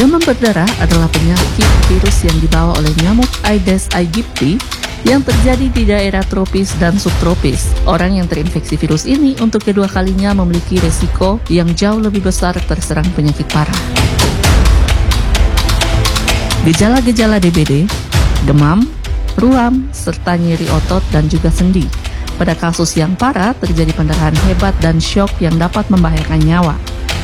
Demam berdarah adalah penyakit virus yang dibawa oleh nyamuk Aedes aegypti yang terjadi di daerah tropis dan subtropis. Orang yang terinfeksi virus ini untuk kedua kalinya memiliki resiko yang jauh lebih besar terserang penyakit parah. Gejala-gejala DBD, demam, ruam, serta nyeri otot dan juga sendi. Pada kasus yang parah terjadi pendarahan hebat dan syok yang dapat membahayakan nyawa.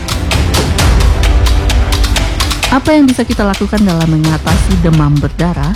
Apa yang bisa kita lakukan dalam mengatasi demam berdarah?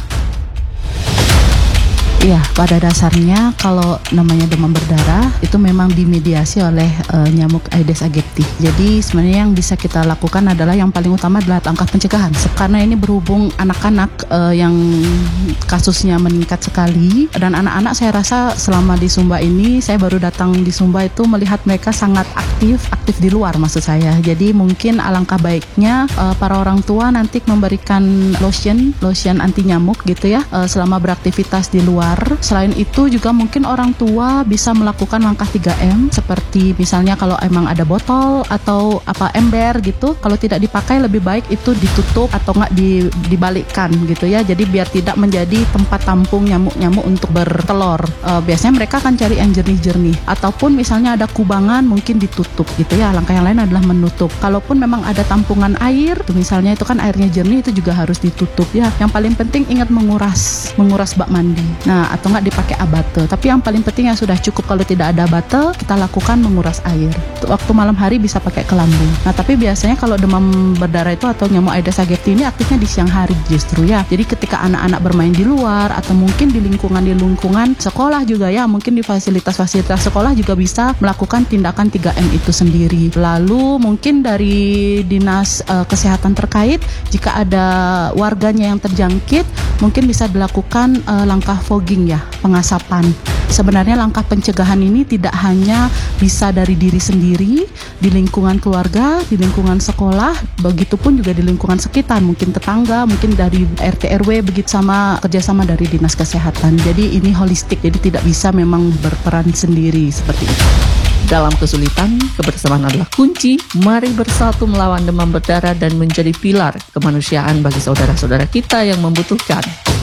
Iya, pada dasarnya kalau namanya demam berdarah itu memang dimediasi oleh nyamuk Aedes aegypti. Jadi sebenarnya yang bisa kita lakukan adalah yang paling utama adalah langkah pencegahan. Karena ini berhubung anak-anak yang kasusnya meningkat sekali, dan anak-anak saya rasa selama di Sumba ini, saya baru datang di Sumba itu melihat mereka sangat aktif di luar maksud saya. Jadi mungkin alangkah baiknya para orang tua nanti memberikan lotion anti nyamuk gitu ya selama beraktivitas di luar. Selain itu juga mungkin orang tua bisa melakukan langkah 3M seperti misalnya kalau emang ada botol atau ember gitu, kalau tidak dipakai lebih baik itu ditutup atau nggak dibalikkan gitu ya. Jadi biar tidak menjadi tempat tampung nyamuk-nyamuk untuk bertelur. Biasanya mereka akan cari yang jernih-jernih, ataupun misalnya ada kubangan mungkin ditutup gitu ya. Langkah yang lain adalah menutup. Kalaupun memang ada tampungan air, misalnya itu kan airnya jernih, itu juga harus ditutup ya. Yang paling penting ingat menguras bak mandi. Nah, atau nggak dipakai abate. Tapi yang paling penting yang sudah cukup kalau tidak ada abate, kita lakukan menguras air. Waktu malam hari bisa pakai kelambu. Nah, tapi biasanya kalau demam berdarah itu atau nyamuk Aedes aegypti ini aktifnya di siang hari justru ya. Jadi ketika anak-anak bermain di luar atau mungkin di lingkungan sekolah juga ya, mungkin di fasilitas sekolah juga bisa melakukan tindakan 3M itu sendiri. Lalu mungkin dari dinas kesehatan terkait, jika ada warganya yang terjangkit, mungkin bisa dilakukan langkah fogging ya, pengasapan. Sebenarnya langkah pencegahan ini tidak hanya bisa dari diri sendiri, di lingkungan keluarga, di lingkungan sekolah, begitupun juga di lingkungan sekitar, mungkin tetangga, mungkin dari RT RW, begitu sama kerjasama dari dinas kesehatan. Jadi ini holistik, jadi tidak bisa memang berperan sendiri seperti itu. Dalam kesulitan, kebersamaan adalah kunci. Mari bersatu melawan demam berdarah dan menjadi pilar kemanusiaan bagi saudara-saudara kita yang membutuhkan.